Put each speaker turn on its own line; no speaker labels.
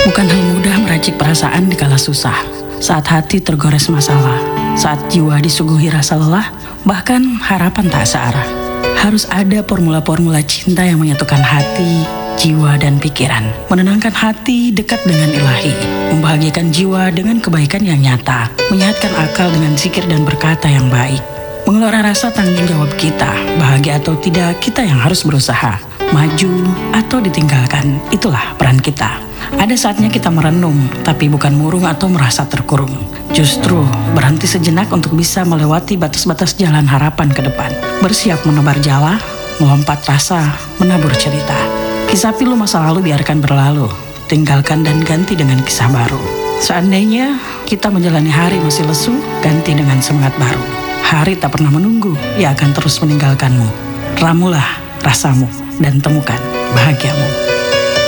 Bukan hal mudah meracik perasaan di kala susah, saat hati tergores masalah, saat jiwa disuguhi rasa lelah, bahkan harapan tak searah. Harus ada formula-formula cinta yang menyatukan hati, jiwa, dan pikiran. Menenangkan hati dekat dengan ilahi, membahagiakan jiwa dengan kebaikan yang nyata, menyehatkan akal dengan zikir dan berkata yang baik. Mengelola rasa tanggung jawab kita, bahagia atau tidak, kita yang harus berusaha. Maju atau ditinggalkan, itulah peran kita. Ada saatnya kita merenung, tapi bukan murung atau merasa terkurung. Justru berhenti sejenak untuk bisa melewati batas-batas jalan harapan ke depan. Bersiap menebar jala, melompat rasa, menabur cerita. Kisah pilu masa lalu biarkan berlalu, tinggalkan dan ganti dengan kisah baru. Seandainya kita menjalani hari masih lesu, ganti dengan semangat baru. Hari tak pernah menunggu, ia akan terus meninggalkanmu. Ramulah rasamu dan temukan bahagiamu.